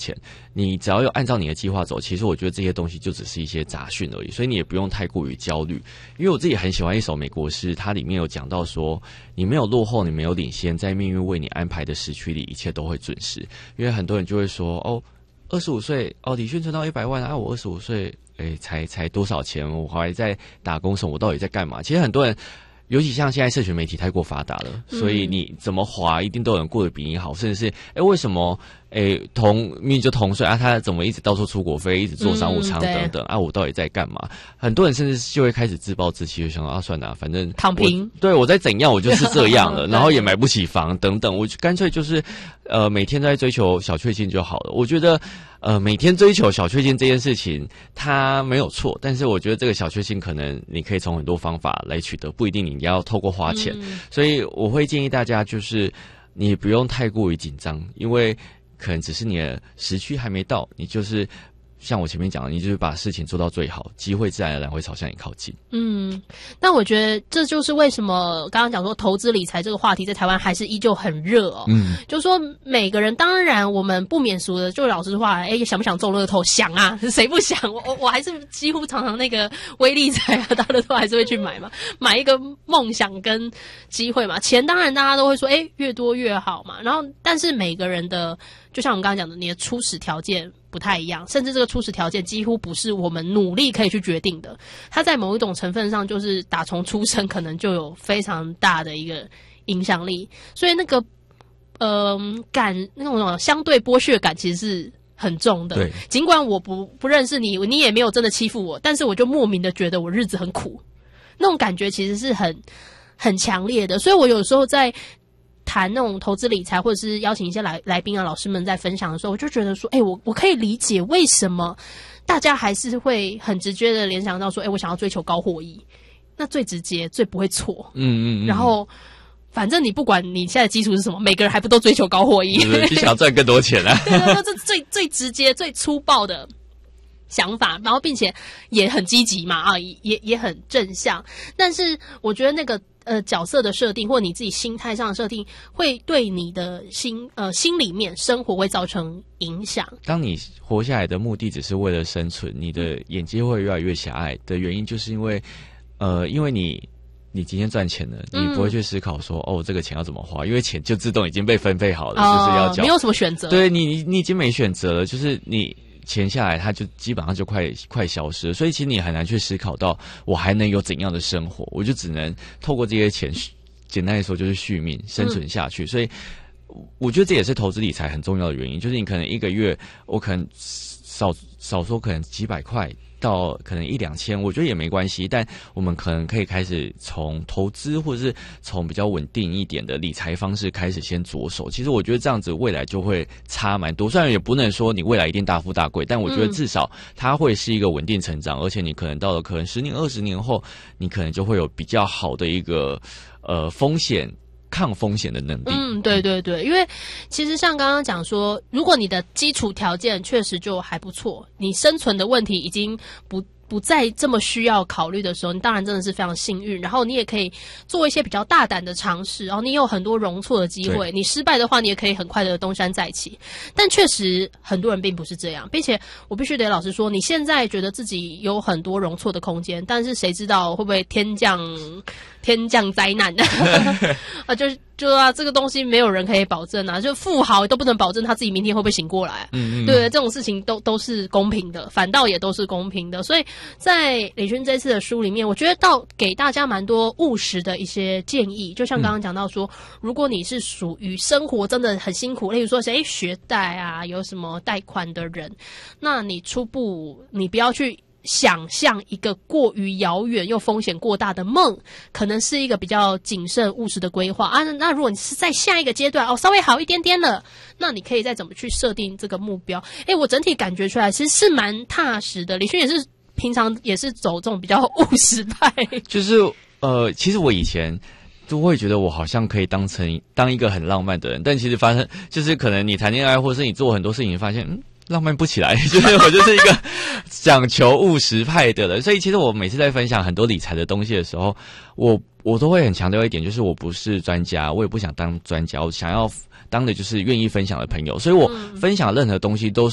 钱。你只要有按照你的计划走，其实我觉得这些东西就只是一些杂讯而已，所以你也不用太过于焦虑。因为我自己很喜欢一首美国诗，它里面有讲到说，你没有落后，你没有领先，在命运为你安排的时区里，一切都会准时。因为很多人就会说，哦，25岁，哦，李轩存到100万啊，我25岁，才多少钱？我还在打工什么？我到底在干嘛？其实很多人。尤其像现在社群媒体太过发达了，所以你怎么滑一定都有人过得比你好，甚至是为什么明明就同岁啊，他怎么一直到处出国飞，一直坐商务舱等等啊，我到底在干嘛？很多人甚至就会开始自暴自弃，就想啊，算了，反正躺平， 对我在怎样我就是这样了，然后也买不起房等等，我就干脆就是每天都在追求小确幸就好了。我觉得每天追求小确幸这件事情它没有错，但是我觉得这个小确幸可能你可以从很多方法来取得，不一定你要透过花钱，所以我会建议大家就是你不用太过于紧张，因为可能只是你的时区还没到，你就是像我前面讲的，你就是把事情做到最好，机会自然而然会朝向你靠近。 那我觉得这就是为什么刚刚讲说投资理财这个话题在台湾还是依旧很热哦。就是说每个人，当然我们不免俗的，就老实话，想不想中乐透？想啊，谁不想？我还是几乎常常那个威力彩啊，大乐透还是会去买嘛，买一个梦想跟机会嘛。钱当然大家都会说，越多越好嘛。然后，但是每个人的，就像我们刚刚讲的，你的初始条件不太一样，甚至这个初始条件几乎不是我们努力可以去决定的。它在某一种成分上，就是打从出生可能就有非常大的一个影响力，所以那个那种相对剥削感其实是很重的。 对， 尽管我不认识你，你也没有真的欺负我，但是我就莫名的觉得我日子很苦，那种感觉其实是很强烈的。所以我有时候在谈那种投资理财，或者是邀请一些来宾啊、老师们在分享的时候，我就觉得说，我可以理解为什么大家还是会很直接的联想到说，我想要追求高获益，那最直接、最不会错。然后，反正你不管你现在的基础是什么，每个人还不都追求高获益， 就想要赚更多钱啊。 对，这最直接、最粗暴的想法，然后并且也很积极嘛，也很正向。但是我觉得那个角色的设定，或你自己心态上的设定，会对你的心里面生活会造成影响。 当你活下来的目的只是为了生存，你的眼界会越来越狭隘的原因，就是因为你今天赚钱了，你不会去思考说，这个钱要怎么花，因为钱就自动已经被分配好了，就是要缴， 没有什么选择。 对，你已经没选择了，就是你钱下来，它就基本上就快消失了，所以其实你很难去思考到我还能有怎样的生活，我就只能透过这些钱，简单来说就是续命生存下去。所以我觉得这也是投资理财很重要的原因，就是你可能一个月，我可能少说可能几百块到可能1-2千，我觉得也没关系，但我们可能可以开始从投资或者是从比较稳定一点的理财方式开始先着手。其实我觉得这样子未来就会差蛮多，虽然也不能说你未来一定大富大贵，但我觉得至少它会是一个稳定成长，而且你可能到了可能10年20年后，你可能就会有比较好的一个抗风险的能力。 对对对，因为其实像刚刚讲说，如果你的基础条件确实就还不错，你生存的问题已经不再这么需要考虑的时候，你当然真的是非常幸运。然后你也可以做一些比较大胆的尝试，然后你有很多容错的机会。你失败的话，你也可以很快的东山再起。但确实很多人并不是这样，并且我必须得老实说，你现在觉得自己有很多容错的空间，但是谁知道会不会天降灾难这个东西没有人可以保证啊，就富豪都不能保证他自己明天会不会醒过来。对，这种事情都是公平的，反倒也都是公平的。所以在李勋这次的书里面，我觉得给大家蛮多务实的一些建议，就像刚刚讲到说，如果你是属于生活真的很辛苦，例如说学贷啊，有什么贷款的人，那你初步你不要去想象一个过于遥远又风险过大的梦，可能是一个比较谨慎务实的规划啊。那如果你是在下一个阶段稍微好一点点了，那你可以再怎么去设定这个目标。我整体感觉出来其实是蛮踏实的。李勋也是平常也是走这种比较务实派， 就是其实我以前都会觉得我好像可以当一个很浪漫的人，但其实发生就是可能你谈恋爱或是你做很多事情，发现浪漫不起来，就是我就是一个讲求务实派的人。所以其实我每次在分享很多理财的东西的时候，我都会很强调一点，就是我不是专家，我也不想当专家，我想要当的就是愿意分享的朋友。所以我分享任何东西都